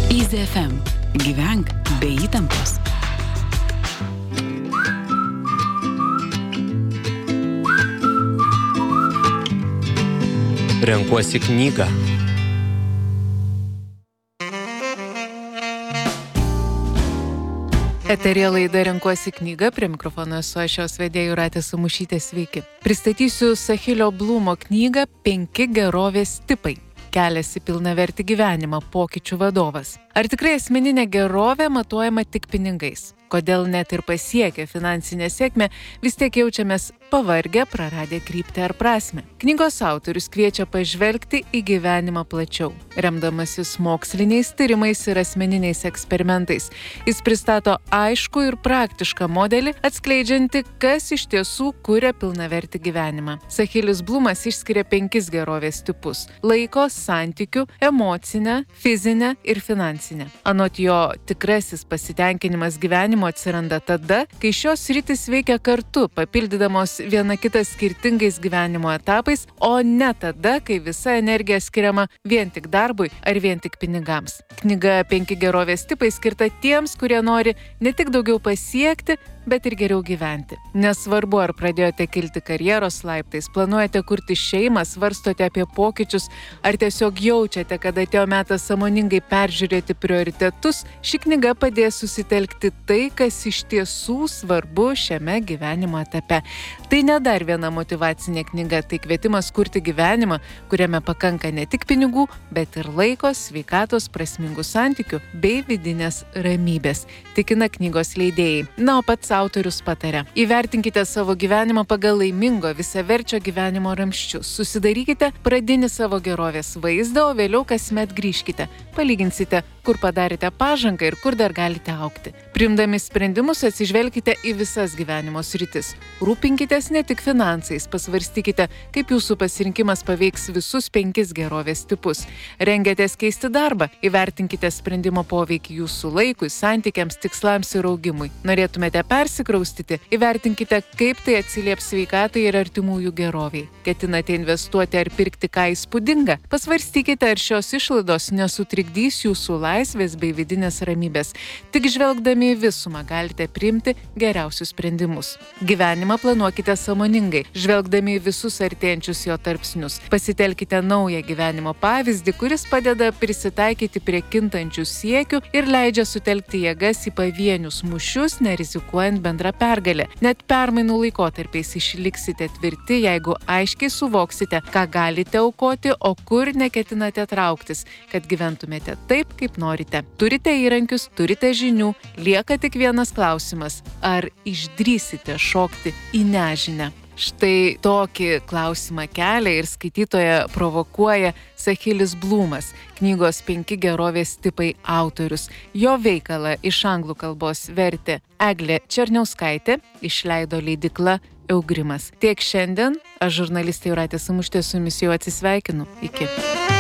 Easy FM. Gyvenk be įtampos. Renkuosi knygą. Eterija laida Renkuosi knygą, prie mikrofono esu aš jos vedėja Jūratė Samušytė, sveiki. Pristatysiu Sahilio Blumo knygą 5 gerovės tipai. Kelias į pilnavertį gyvenimą, pokyčių vadovas. Ar tikrai asmeninė gerovė matuojama tik pinigais? Kodėl net ir pasiekę finansinę sėkmę vis tiek jaučiamės pavargę, praradę kryptį ar prasmę? Knygos autorius kviečia pažvelgti į gyvenimą plačiau, remdamasis moksliniais tyrimais ir asmeniniais eksperimentais. Jis pristato aiškų ir praktišką modelį, atskleidžiantį, kas iš tiesų kuria pilnavertį gyvenimą. Sahilis Blumas išskiria 5 gerovės tipus – laiko, santykių, emocinę, fizinę ir finansinę. Anot jo, tikrasis pasitenkinimas gyvenimo atsiranda tada, kai šios sritys veikia kartu, papildydamos viena kitą skirtingais gyvenimo etapais, o ne tada, kai visa energija skiriama vien tik darbui ar vien tik pinigams. Knyga 5 gerovės tipai skirta tiems, kurie nori ne tik daugiau pasiekti, bet ir geriau gyventi. Nesvarbu, ar pradėjote kilti karjeros laiptais, planuojate kurti šeimą, svarstote apie pokyčius, ar tiesiog jaučiate, kad atėjo metas sąmoningai peržiūrėti prioritetus, ši knyga padės susitelkti tai, kas iš tiesų svarbu šiame gyvenimo etape. Tai ne dar viena motyvacinė knyga, tai kvietimas kurti gyvenimą, kuriame pakanka ne tik pinigų, bet ir laiko, sveikatos, prasmingų santykių bei vidinės ramybės, tikina knygos leidėjai. Na, o pats autorius pataria: įvertinkite savo gyvenimą pagal laimingo, visaverčio gyvenimo ramsčius. Susidarykite pradinį savo gerovės vaizdą, o vėliau kasmet grįžkite. Palyginsite, kur padarėte pažangą ir kur dar galite augti. Priimdami sprendimus atsižvelkite į visas gyvenimo sritis. Rūpinkitės ne tik finansais, pasvarstykite, kaip jūsų pasirinkimas paveiks visus 5 gerovės tipus. Rengiatės keisti darbą, įvertinkite sprendimo poveikį jūsų laikui, santykiams, tikslams ir augimui. Norėtumėte persikraustyti, įvertinkite, kaip tai atsilieps sveikatai ir artimųjų geroviai. Ketinate investuoti ar pirkti ką įspūdinga? Pasvarstykite, ar šios išlaidos nesutrikdys jūsų laisvės bei vidinės ramybės. Tik žvelgdami į visumą galite priimti geriausius sprendimus. Gyvenimą planuokite sąmoningai, žvelgdami į visus artėjančius jo tarpsnius. Pasitelkite naują gyvenimo pavyzdį, kuris padeda prisitaikyti prie kintančių siekių ir leidžia sutelkti jėgas į pavienius mūšius, nerizikuojant bendrą pergalę. Net permainų laikotarpiais išliksite tvirti, jeigu aiškiai suvoksite, ką galite aukoti, o kur neketinate trauktis, kad gyventumėte taip, kaip norite. Turite įrankius, turite žinių, lieka tik vienas klausimas: ar išdrįsite šokti į nežinią? Štai tokį klausimą kelia ir skaitytoją provokuoja Sahilis Blumas, knygos 5 gerovės tipai autorius. Jo veikalą iš anglų kalbos vertė Eglė Černiauskaitė, išleido leidykla Eugrimas. Tiek šiandien, aš žurnalistė Jūratė Samušytė su jumis jau atsisveikinu. Iki.